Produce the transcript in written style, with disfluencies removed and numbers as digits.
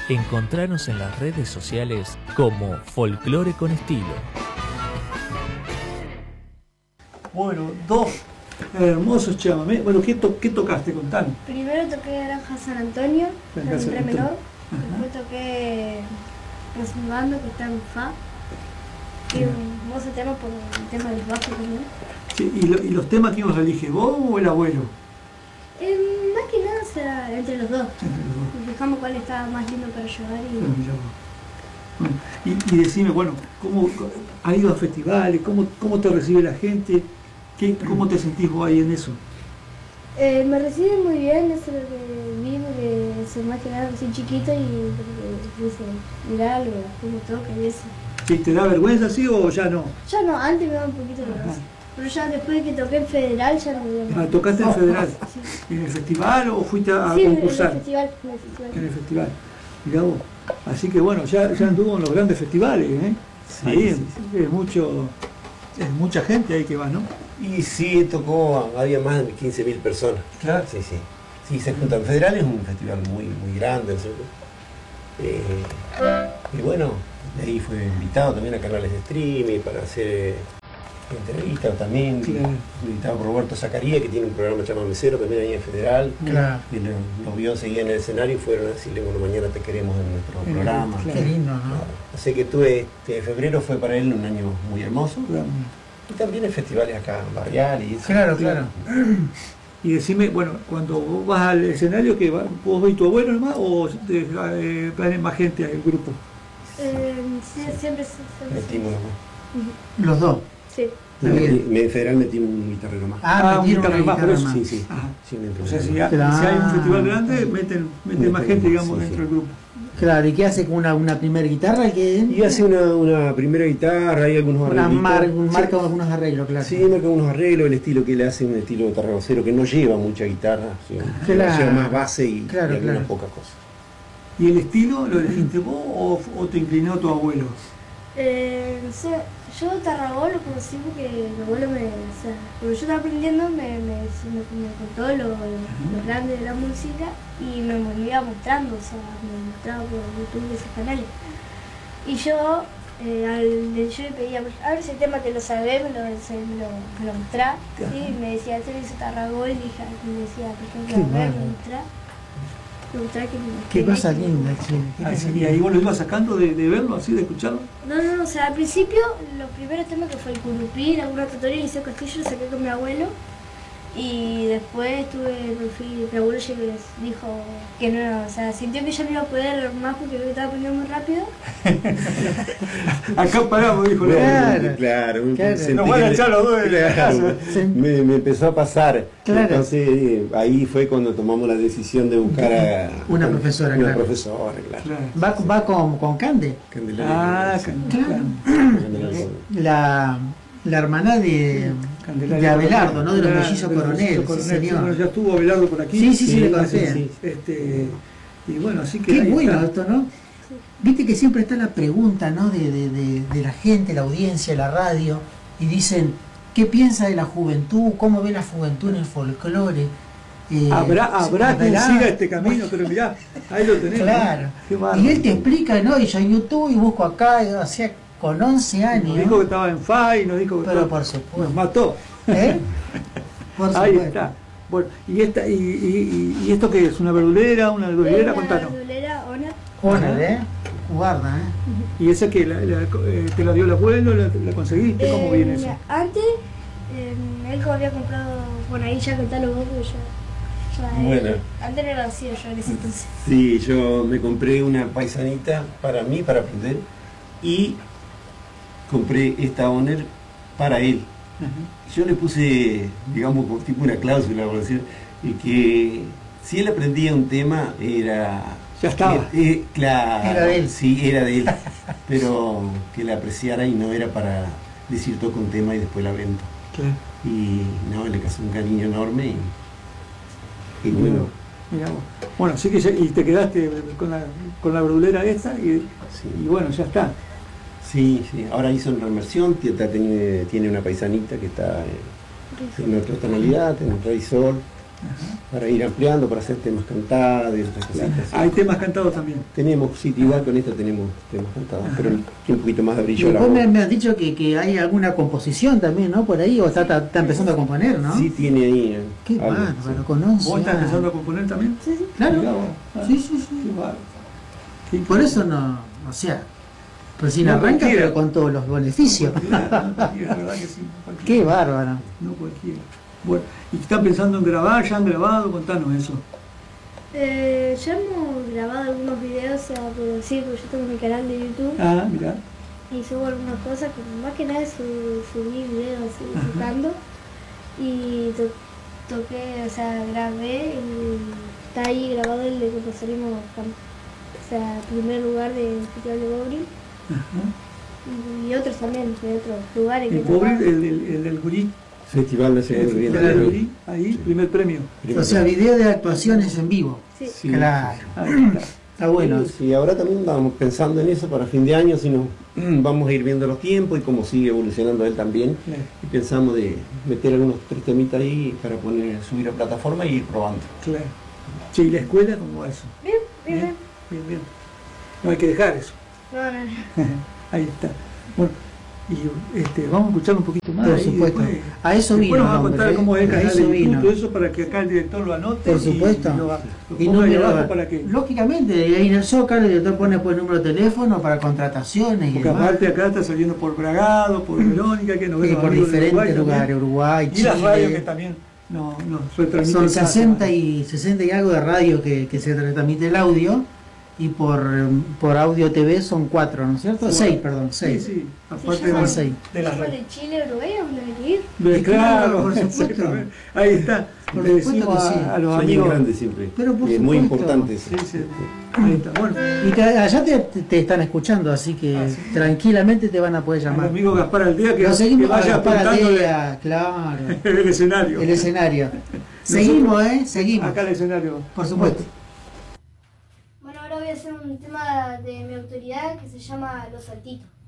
Encontranos en las redes sociales como Folclore con Estilo. Bueno, dos hermosos chamamés. Bueno, ¿qué tocaste? Contanos. Primero toqué Granja San Antonio, en re menor. Después toqué Resumando, que está en Fa. Que es un hermoso tema por el tema del bajo también. Sí, ¿y los temas quién los elige, vos o el abuelo? Más que nada, o sea, entre los dos. Entre los dos. Nos fijamos cuál estaba más lindo para llevar y... Bueno, y decime, bueno, ¿cómo has ido a festivales? ¿Cómo te recibe la gente? ¿Cómo te sentís vos ahí en eso? Me reciben muy bien, eso es lo que vi, porque soy más que nada así chiquito y dicen, mirá algo, cómo toca y eso. ¿Sí, te da vergüenza sí o ya no? Ya no, antes me daba un poquito de vergüenza. Pero ya después de que toqué en Federal ya no me dio más. ¿Tocaste en Federal? Sí. ¿En el festival o fuiste a sí, concursar? En el festival. En el festival. Mirá vos. Así que bueno, ya anduvo en los grandes festivales, ¿eh? Sí, ahí sí. Es mucha gente ahí que va, ¿no? Y sí, tocó, había más de 15.000 personas. Claro. Sí, sí. Sí, se juntan. Federal es un festival muy grande, ¿cierto? Y bueno, de ahí fue invitado también a canales de streaming para hacer entrevistas también. Claro. Invitado por Roberto Zacarías, que tiene un programa llamado Mesero también ahí en Federal. Claro. Y los vio seguir en el escenario y fueron a decirle, bueno, mañana te queremos en nuestro programa. Claro. Qué lindo, ¿no? Claro. Así que febrero fue para él un año muy hermoso. Claro. Y también en festivales acá, barrial y eso. Claro. Y decime, bueno, cuando vos vas al escenario, que vos y tu abuelo nomás o traen más gente al grupo? Sí, siempre. Metimos nomás. Los dos. Sí. En Federal metimos un guitarrero más. un guitarrero más, por eso. Sí, sí. Ajá. Sí, O sea, si hay un festival grande, meten más gente, digamos, sí, dentro sí. del grupo. Claro, ¿y qué hace con una primera guitarra? Y hace una primera guitarra, hay algunos arreglos. Marca algunos arreglos, claro. Sí, marca unos arreglos, el estilo que él hace, un estilo tarragocero que no lleva mucha guitarra, Claro. lleva más base y Claro, algunas claro. pocas cosas. ¿Y el estilo lo elegiste vos o te inclinó tu abuelo? No sé, yo Tarragó lo conocí porque mi abuelo cuando yo estaba aprendiendo me contó lo grande de la música y me iba mostrando, o sea, me mostraba por YouTube esos canales. Y yo le pedía, a ver si el tema te lo sabés, me lo mostrá. ¿Sí? Y me decía, este lo hizo Tarragó y me decía, por ejemplo, a ver, me mostrá. Qué cosa linda, ¿Y ahí vos lo ibas sacando de verlo, así, de escucharlo? No, o sea, al principio, los primeros temas que fue el Curupí, alguna tutorial, Liceo Castillo, lo saqué con mi abuelo. Y después mi abuelo dijo que no, o sea, sintió que yo no iba a poder más porque yo estaba aprendiendo muy rápido. Acá paramos, dijo. Claro. Nos van a echar los dos de la casa. Me empezó a pasar. Claro. Entonces ahí fue cuando tomamos la decisión de buscar a una profesora, una claro. profesora, claro. Va con Cande. Candelaria. La hermana de Abelardo, ¿no? De los mellizos Coronel. Sí, señor. Bueno, ya estuvo Abelardo por aquí. Sí, le conocía. Sí. Y bueno, así que... Qué ahí bueno está. esto, ¿no? Viste que siempre está la pregunta, ¿no? De la gente, la audiencia, la radio, y dicen, ¿qué piensa de la juventud? ¿Cómo ve la juventud en el folclore? Habrá quien siga este camino, pero mirá, ahí lo tenés. Claro. ¿No? Qué bárbaro. Y él te explica, ¿no? Y yo en YouTube y busco acá, o sea, con 11 años. Nos dijo que estaba en FAI, nos dijo que Pero estaba, por supuesto. nos mató. Por Ahí supuesto. está. Bueno, y esto qué es, una verdulera, una verdulera, contanos. Verdulera, Honor, guarda, ¿Y esa que te la dio el abuelo, la conseguiste? ¿Cómo viene eso? Antes, él como había comprado, bueno, ahí ya contalo vos, pero Bueno. Antes no lo hacía yo en ese entonces. Sí, yo me compré una paisanita para mí, para aprender, y compré esta Honor para él. Yo le puse, digamos, tipo una cláusula, por decir, que si él aprendía un tema, era... Ya estaba. Claro, Era de él. Sí, era de él, pero que la apreciara y no era para decir toco un tema y después la vendo. Claro. Y no, le causó un cariño enorme y bueno. Mirá vos. Bueno, así que y te quedaste con la verdulera esta y bueno, ya está. Sí, ahora hizo una reversión, tiene una paisanita que está en otra tonalidad, en Rey Sol, para ir ampliando, para hacer temas cantados y otras cositas. Hay temas cantados también. Tenemos, sí, igual con esto tenemos temas cantados, pero tiene un poquito más de Y brillo la después voz. me has dicho que hay alguna composición también, ¿no? Por ahí, o está empezando a componer, ¿no? Sí, tiene ahí. Qué algo, bárbaro, sí. con 11 ¿Vos estás años. empezando a componer también? Sí, sí. Claro, Mirá vos. Ah, sí, sí, Qué sí. bárbaro. Qué Por increíble. eso no, o sea, recién No arranca, cualquiera. pero con todos los beneficios. No cualquiera, la verdad que sí, no cualquiera. Qué bárbaro. No cualquiera. Bueno, ¿y están pensando en grabar? ¿Ya han grabado? Contanos eso. Ya hemos grabado algunos videos, o sea, por decir, porque yo tengo mi canal de YouTube Ah, mirá. y subo algunas cosas, como más que nada subí videos así, Ajá. tocando. Y toqué, o sea, grabé y está ahí grabado el de cuando salimos, o sea, primer lugar del Festival de Bobril. Ajá. Y otros también, de otros lugares El que pobre, tocamos. el del Gurí. Festival de El Segundo Festival Viento. del Gurí, ahí, primer premio. O sea, video de actuaciones en vivo. Sí. Sí. Claro, Ahí está. está bueno. Sí, ahora también estábamos pensando en eso para fin de año, si no vamos a ir viendo los tiempos y cómo sigue evolucionando él también. Y pensamos de meter algunos 3 temitas ahí para subir a plataforma y ir probando. Claro. Sí, ¿y la escuela cómo va eso? Bien, bien, bien. Bien, bien. No hay que dejar eso. No, no, no. Ahí está. Bueno, y vamos a escuchar un poquito más. Por ahí, supuesto. después- A eso después vino nos va a el contar hombre, cómo es el a canal eso de YouTube, vino. todo eso para que acá el director lo anote. Por supuesto. Y lo Y ponga ahí número, abajo para que. lógicamente, ahí en el Zócalo el director pone pues número de teléfono para contrataciones y Porque demás. aparte acá está saliendo por Bragado, por Verónica, que nos Y ven por diferentes lugares, Uruguay, Y las radios que Chile. también nos retransmiten. Son cada 60 semana. y 60 y algo de radio que se transmite el audio, y por audio TV son 4, ¿no es cierto? Sí. 6, perdón, Sí, 6. sí. Aparte Sí, de, ya las- son de las Chicos radios. de Chile, Uruguay, ¿a dónde hay que ir? Claro, por supuesto. exactamente. Ahí está. Por Le supuesto decimos que sí. a los Son bien amigos. grandes siempre. Pero por Muy supuesto. importante eso. Sí, sí. Ahí está. Bueno, Y allá te están escuchando, así que Ah, sí. tranquilamente te van a poder al llamar. amigo Gaspar Aldea que, Lo que seguimos vaya para apuntándole Aldea, claro, el escenario. el escenario. Seguimos, seguimos, Acá el escenario. por supuesto. Bueno, ahora voy a hacer un tema de mi autoridad que se llama Los Saltitos.